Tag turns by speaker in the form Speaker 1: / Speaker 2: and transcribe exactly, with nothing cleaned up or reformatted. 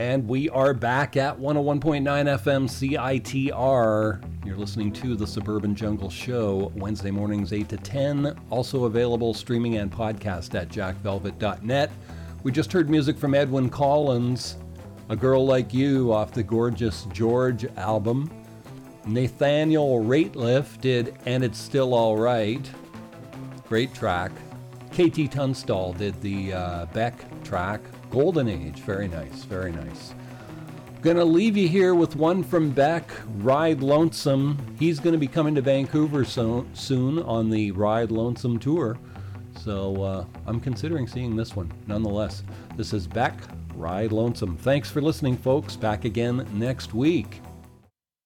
Speaker 1: And we are back at one oh one point nine F M C I T R. You're listening to the Suburban Jungle Show, Wednesday mornings eight to ten. Also available streaming and podcast at jack velvet dot net. We just heard music from Edwyn Collins, A Girl Like You, off the Gorgeous George album. Nathaniel Rateliff did And It's Still Alright. Great track. K T Tunstall did the uh, Beck track, Golden Age. Very nice, very nice. Gonna leave you here with one from Beck, Ride Lonesome. He's gonna be coming to Vancouver so, soon on the Ride Lonesome tour. So uh, I'm considering seeing this one nonetheless. This is Beck, Ride Lonesome. Thanks for listening, folks. Back again next week.